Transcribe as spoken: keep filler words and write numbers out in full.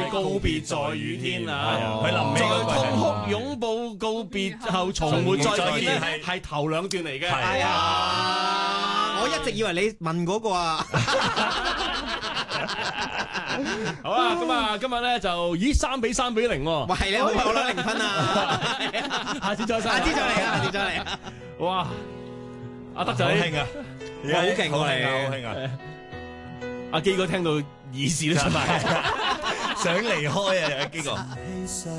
告別在雨天啊， 佢臨尾在嗰句痛哭擁抱告別後從沒再見咧， 係係頭兩段嚟嘅。 係啊！我一直以為你問嗰個啊。 好啦，咁啊，今日咧就咦三比三比零喎。 喂，係你好我攞零分啊！ 下次再下次再嚟啊！下次再嚟啊！ 哇！阿德仔好興啊！而家好勁喎好興啊！ 你好興啊！ 阿基哥聽到耳屎都出埋。 想離開啊！阿基哥。